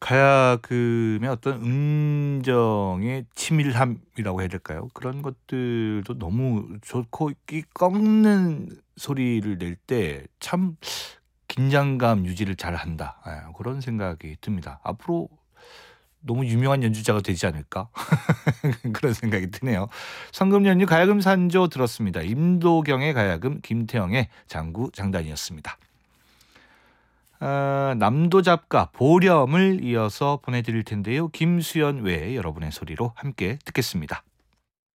가야금의 어떤 음정의 치밀함이라고 해야 될까요? 그런 것들도 너무 좋고 이 꺾는 소리를 낼 때 참 '긴장감 유지를 잘한다.' 그런 생각이 듭니다. '앞으로 너무 유명한 연주자가 되지 않을까?' 그런 생각이 드네요. 성금연주 가야금 산조 들었습니다. 임도경의 가야금, 김태영의 장구 장단이었습니다. 남도잡가 보렴을 이어서 보내드릴 텐데요. 김수연 외에 여러분의 소리로 함께 듣겠습니다.